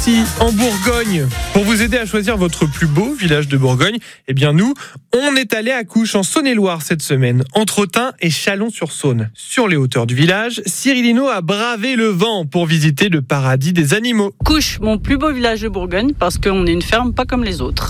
Issy, en Bourgogne. Pour vous aider à choisir votre plus beau village de Bourgogne, eh bien nous, on est allé à Couches en Saône-et-Loire cette semaine, entre Autun et Chalon-sur-Saône. Sur les hauteurs du village, Cyril Hinault a bravé le vent pour visiter le paradis des animaux. Couches, mon plus beau village de Bourgogne, parce qu'on est une ferme pas comme les autres.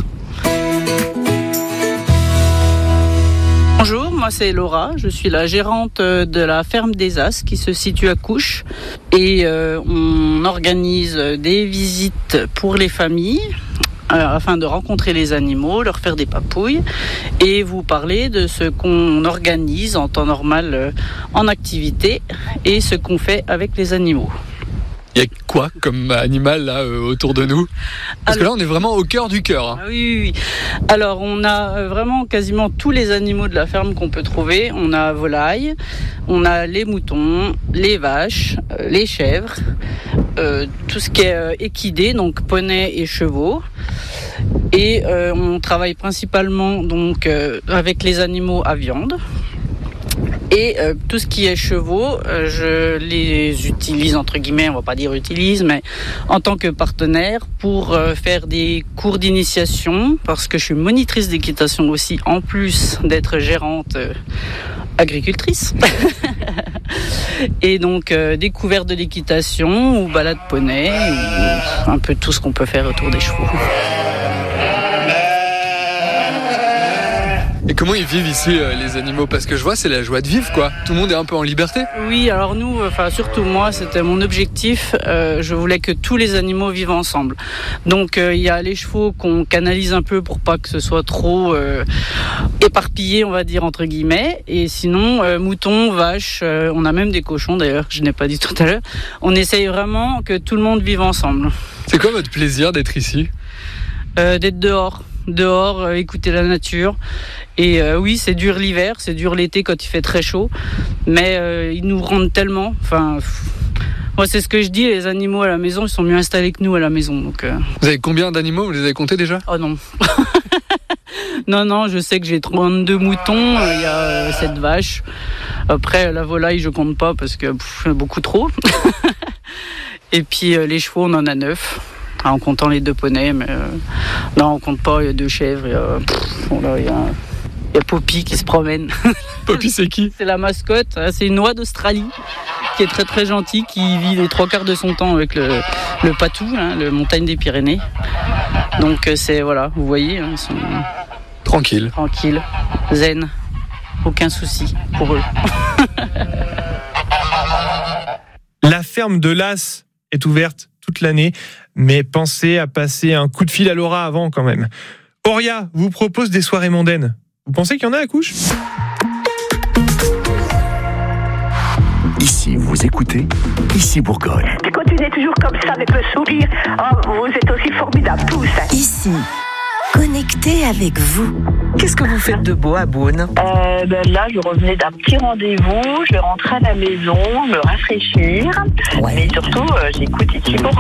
Bonjour, moi c'est Laura, je suis la gérante de la ferme des As qui se situe à Couches et on organise des visites pour les familles afin de rencontrer les animaux, leur faire des papouilles et vous parler de ce qu'on organise en temps normal en activité et ce qu'on fait avec les animaux. Il y a quoi comme animal là autour de nous ? Parce que là on est vraiment au cœur du cœur. Hein. Oui. Alors on a vraiment quasiment tous les animaux de la ferme qu'on peut trouver. On a volailles, on a les moutons, les vaches, les chèvres, tout ce qui est équidé, donc poneys et chevaux. Et on travaille principalement donc avec les animaux à viande. Et tout ce qui est chevaux, je les utilise, entre guillemets, on va pas dire utilise, mais en tant que partenaire pour faire des cours d'initiation, parce que je suis monitrice d'équitation aussi, en plus d'être gérante agricultrice. Et donc découverte de l'équitation, ou balade poney, ou un peu tout ce qu'on peut faire autour des chevaux. Et comment ils vivent ici les animaux ? Parce que je vois c'est la joie de vivre quoi. Tout le monde est un peu en liberté. Oui, alors nous, surtout moi, c'était mon objectif. Je voulais que tous les animaux vivent ensemble. Donc il y a les chevaux qu'on canalise un peu pour pas que ce soit trop éparpillé, on va dire entre guillemets. Et sinon, moutons, vaches, on a même des cochons d'ailleurs, je n'ai pas dit tout à l'heure. On essaye vraiment que tout le monde vive ensemble. C'est quoi votre plaisir d'être ici ? D'être dehors, écouter la nature. Et oui, c'est dur l'hiver, c'est dur l'été quand il fait très chaud, mais ils nous rendent tellement. Moi, c'est ce que je dis, les animaux à la maison, ils sont mieux installés que nous à la maison. Donc, Vous avez combien d'animaux ? Vous les avez comptés déjà ? Oh non. Non, je sais que j'ai 32 moutons, il y a 7 vaches. Après, la volaille, je compte pas parce que beaucoup trop. Et puis, les chevaux, on en a 9. En comptant les 2 poneys, mais non, on compte pas, il y a 2 chèvres, il y a Poppy qui se promène. Poppy, c'est qui ? C'est la mascotte, c'est une oie d'Australie qui est très très gentille, qui vit les 3/4 de son temps avec le Patou, le montagne des Pyrénées. Donc c'est, voilà, vous voyez, ils sont tranquilles, zen, aucun souci pour eux. La ferme de l'As est ouverte toute l'année, mais pensez à passer un coup de fil à Laura avant quand même. Auria vous propose des soirées mondaines. Vous pensez qu'il y en a à Couches ? Ici, vous écoutez Ici Bourgogne. Et continuez toujours comme ça avec le sourire. Oh, vous êtes aussi formidables tous. Ici, connecté avec vous. Qu'est-ce que vous faites de beau à Beaune ? Là, je revenais d'un petit rendez-vous. Je rentre à la maison, me rafraîchir. Ouais. Mais surtout, j'écoute Ici Bourgogne.